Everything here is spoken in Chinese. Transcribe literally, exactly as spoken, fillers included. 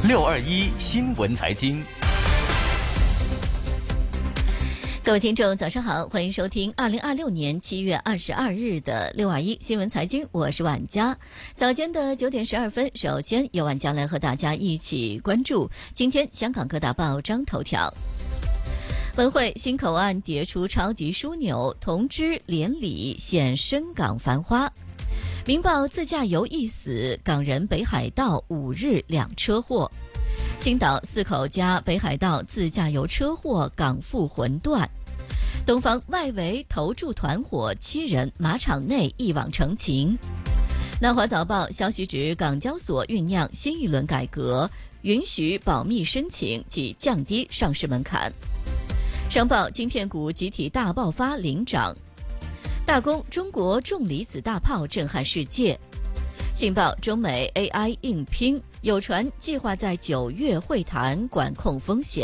六二一新闻财经。 各位听众早上好，欢迎收听二零二六年七月二十二日的六二一新闻财经，我是婉佳。早间的九点十二分，首先由婉佳来和大家一起关注今天香港各大报章头条。文汇新口岸跌出超级枢纽，同知连理现深港繁花。明报自驾游一死，港人北海道五日两车祸。青岛四口加北海道自驾游车祸，港复魂断。东方外围投注团伙七人，马场内一网成情。南华早报消息指，港交所酝酿新一轮改革，允许保密申请及降低上市门槛。商报晶片股集体大爆发领涨。大公中国重离子大炮震撼世界。信报中美 A I 硬拼，有传计划在九月会谈管控风险。